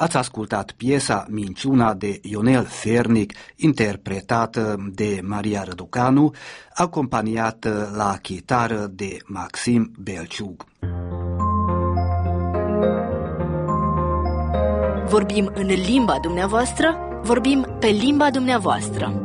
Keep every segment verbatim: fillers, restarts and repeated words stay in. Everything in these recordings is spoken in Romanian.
Ați ascultat piesa Minciuna de Ionel Fernic, interpretată de Maria Răducanu, acompaniată la chitară de Maxim Belciug. Vorbim în limba dumneavoastră, vorbim pe limba dumneavoastră.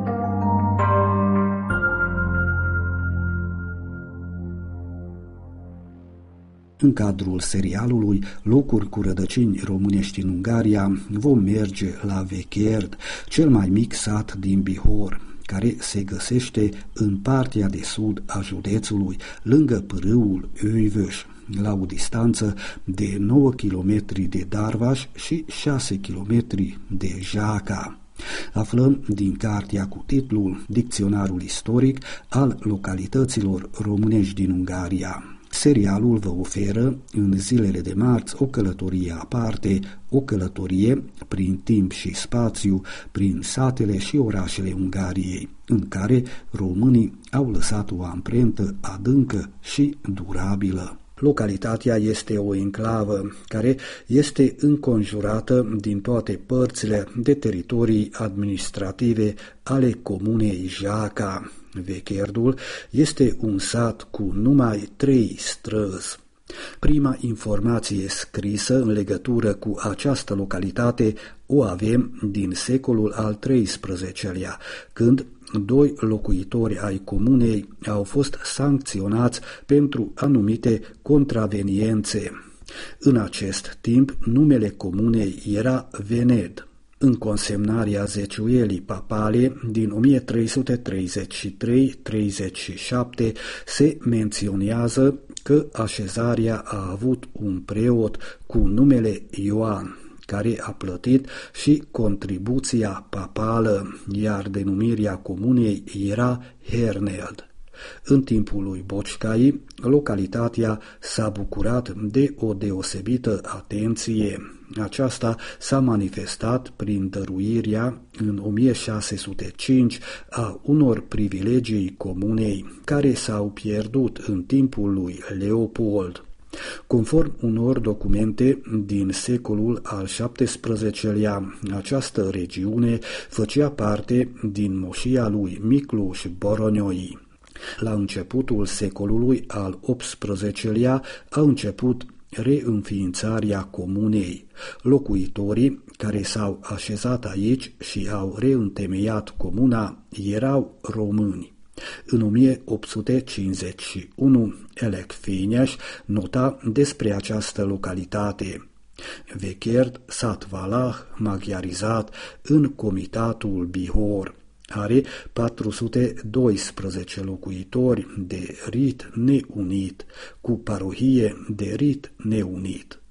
În cadrul serialului Locuri cu rădăcini românești în Ungaria vom merge la Vecherd, cel mai mic sat din Bihor, care se găsește în partea de sud a județului, lângă pârâul Öivös, la o distanță de nouă kilometri de Darvaș și șase kilometri de Jaca. Aflăm din cartea cu titlul Dicționarul istoric al localităților românești din Ungaria. Serialul vă oferă în zilele de marți o călătorie aparte, o călătorie prin timp și spațiu, prin satele și orașele Ungariei, în care românii au lăsat o amprentă adâncă și durabilă. Localitatea este o enclavă care este înconjurată din toate părțile de teritorii administrative ale comunei Jaca. Vecherdul este un sat cu numai trei străzi. Prima informație scrisă în legătură cu această localitate o avem din secolul al treisprezecelea, când doi locuitori ai comunei au fost sancționați pentru anumite contraveniențe. În acest timp, numele comunei era Vened. În consemnarea zeciuielii papale din o mie trei sute treizeci și trei treizeci și șapte se menționează că așezarea a avut un preot cu numele Ioan, care a plătit și contribuția papală, iar denumirea comunei era Herneld. În timpul lui Bocskai, localitatea s-a bucurat de o deosebită atenție. Aceasta s-a manifestat prin dăruirea în o mie șase sute cinci a unor privilegii comunei, care s-au pierdut în timpul lui Leopold. Conform unor documente din secolul al șaptesprezecelea, această regiune făcea parte din moșia lui Miklós Boronyoi. La începutul secolului al optsprezecelea a început reînființarea comunei. Locuitorii care s-au așezat aici și au reîntemeiat comuna erau români. În o mie opt sute cincizeci și unu, Elek Fényes nota despre această localitate: Vecherd, sat valah, maghiarizat în comitatul Bihor. Are patru sute doisprezece locuitori de rit neunit, cu parohie de rit neunit.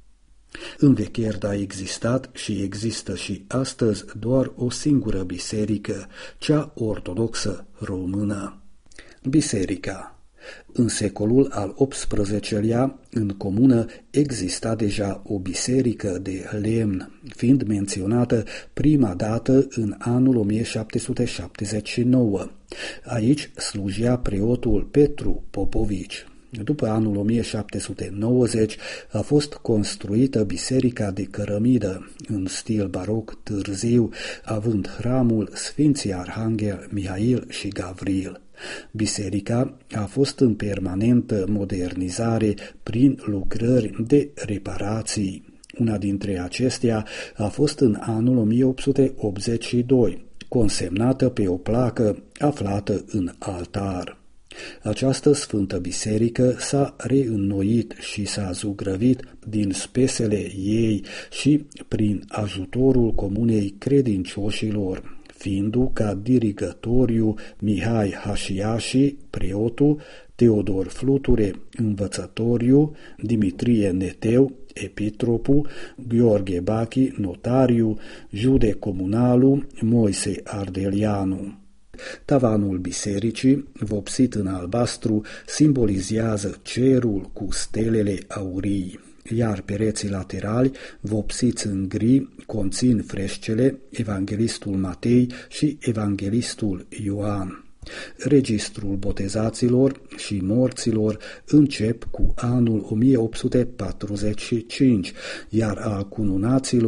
În Vecherd a existat și există și astăzi doar o singură biserică, cea ortodoxă română. Biserica. În secolul al optsprezecelea, în comună exista deja o biserică de lemn, fiind menționată prima dată în anul o mie șapte sute șaptezeci și nouă. Aici slujea preotul Petru Popovici. După anul o mie șapte sute nouăzeci a fost construită biserica de cărămidă în stil baroc târziu, având hramul Sfinții Arhanghel Mihail și Gavril. Biserica a fost în permanentă modernizare prin lucrări de reparații. Una dintre acestea a fost în anul o mie opt sute optzeci și doi, consemnată pe o placă aflată în altar. Această sfântă biserică s-a reînnoit și s-a zugrăvit din spesele ei și prin ajutorul comunei credincioșilor, fiindu ca dirigătoriu Mihai Hașiași, preotul, Teodor Fluture, învățătoriu, Dimitrie Neteu, epitropu, Gheorghe Bachi, notariu, jude comunalu, Moise Ardelianu. Tavanul bisericii, vopsit în albastru, simbolizează cerul cu stelele aurii, iar pereții laterali, vopsiți în gri, conțin freșcele Evanghelistul Matei și Evanghelistul Ioan. Registrul botezaților și morților încep cu anul o mie opt sute patruzeci și cinci, iar a cununaților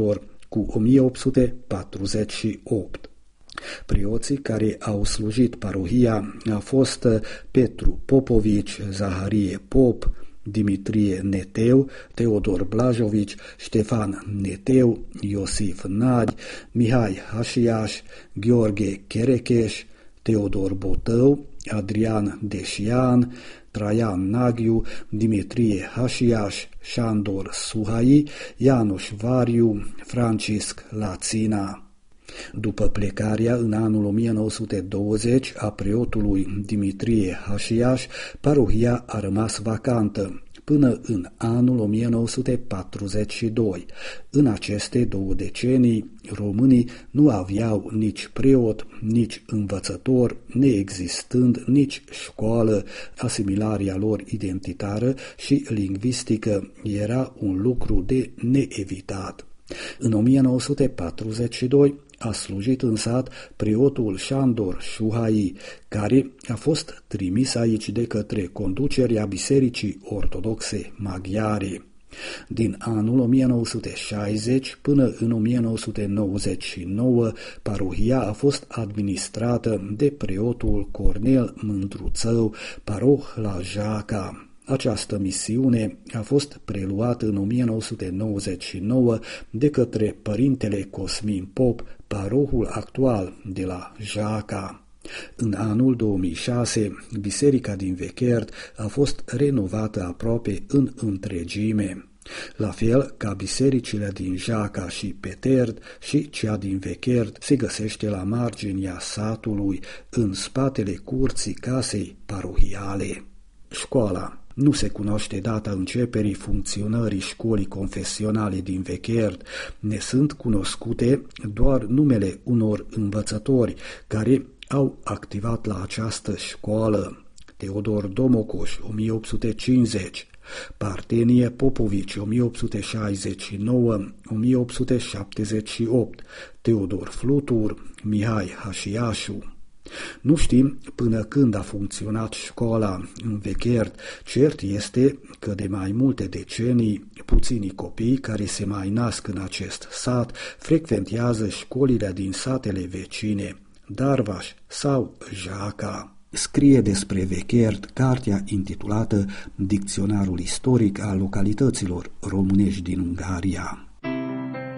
cu o mie opt sute patruzeci și opt. Preoții care au slujit parohia au fost Petru Popovici, Zaharie Pop, Dimitrie Neteu, Teodor Blajovici, Ștefan Neteu, Iosif Nadi, Mihai Hașiaș, Gheorghe Cherecheș, Teodor Botău, Adrian Deșian, Traian Nagiu, Dimitrie Hașiaș, Șandor Suhai, Ianuș Variu, Francisc Lațina. După plecarea în anul o mie nouă sute douăzeci a preotului Dimitrie Hașiaș, parohia a rămas vacantă până în anul o mie nouă sute patruzeci și doi. În aceste două decenii, românii nu aveau nici preot, nici învățător, neexistând nici școală. Asimilarea lor identitară și lingvistică era un lucru de neevitat. În o mie nouă sute patruzeci și doi a slujit în sat preotul Șandor Suhai, care a fost trimis aici de către conducerea Bisericii Ortodoxe Maghiare. Din anul o mie nouă sute șaizeci până în o mie nouă sute nouăzeci și nouă, parohia a fost administrată de preotul Cornel Mândruțău, paroh la Jaca. Această misiune a fost preluată în o mie nouă sute nouăzeci și nouă de către părintele Cosmin Pop, parohul actual de la Jaca. În anul două mii șase, biserica din Vecherd a fost renovată aproape în întregime. La fel ca bisericile din Jaca și Peterd, și cea din Vecherd se găsește la marginea satului, în spatele curții casei parohiale. Școala. Nu se cunoaște data începerii funcționării școlii confesionale din Vecherd, ne sunt cunoscute doar numele unor învățători care au activat la această școală: Teodor Domocoș, o mie opt sute cincizeci, Partenie Popovici, o mie opt sute șaizeci și nouă - o mie opt sute șaptezeci și opt, Teodor Flutur, Mihai Hașiașu. Nu știm până când a funcționat școala în Vecherd. Cert este că de mai multe decenii puținii copii care se mai nasc în acest sat frecventează școlile din satele vecine, Darvaș sau Jaca. Scrie despre Vecherd cartea intitulată Dicționarul istoric al localităților românești din Ungaria.